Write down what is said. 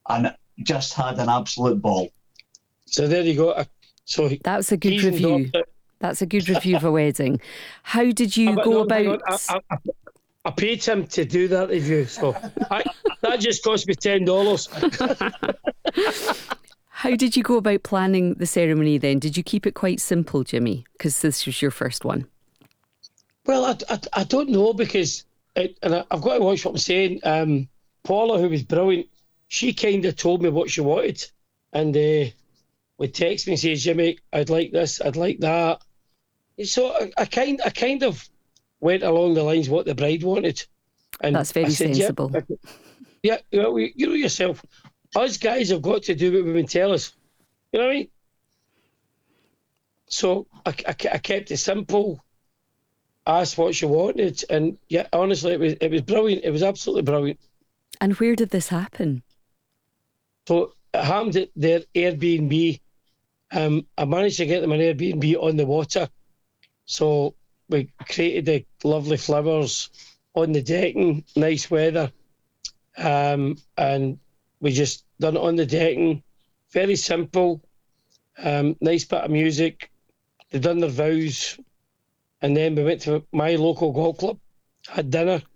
and just had an absolute ball. So there you go. So that's a good he's review. endorsed it. That's a good review of a wedding. How did you But go no, about? hang on, I paid him to do that review, so that just cost me $10. How did you go about planning the ceremony then? Did you keep it quite simple, Jimmy? Because this was your first one. Well, I don't know, because I've got to watch what I'm saying. Paula, who was brilliant, she kind of told me what she wanted, and would text me and say, Jimmy, I'd like this, I'd like that. So I kind of went along the lines what the bride wanted. And that's very sensible. Yeah, you know yourself, us guys have got to do what women tell us. You know what I mean? So I kept it simple, asked what she wanted, and yeah, honestly, it was brilliant. It was absolutely brilliant. And where did this happen? So it happened at their Airbnb. I managed to get them an Airbnb on the water. So we created the lovely flowers on the decking, nice weather. And we just done it on the decking. Very simple. Nice bit of music. They done their vows. And then we went to my local golf club, had dinner,